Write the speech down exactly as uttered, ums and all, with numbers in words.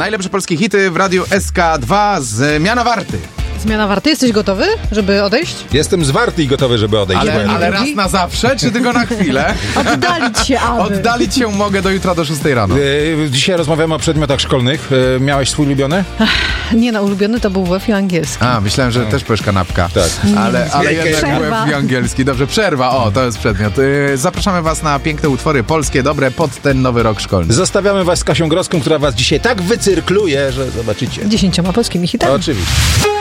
Najlepsze polskie hity w Radiu S K dwa. Zmiana warty. Zmiana warty. Jesteś gotowy, żeby odejść? Jestem zwarty i gotowy, żeby odejść. Ale, ale raz na zawsze, czy tylko na chwilę? Oddalić się, aby. Oddalić się mogę do jutra do szóstej rano. E, dzisiaj rozmawiamy o przedmiotach szkolnych. E, miałeś swój ulubiony? Nie, no ulubiony to był W F i angielski. A, myślałem, że też powiesz kanapka. Tak. Ale, ale jednak Przerwa. W F i angielski. Dobrze, przerwa. O, to jest przedmiot. Yy, Zapraszamy was na piękne utwory polskie, dobre pod ten nowy rok szkolny. Zostawiamy was z Kasią Groską, która was dzisiaj tak wycyrkluje, że zobaczycie. Dziesięcioma polskimi hitami. Oczywiście.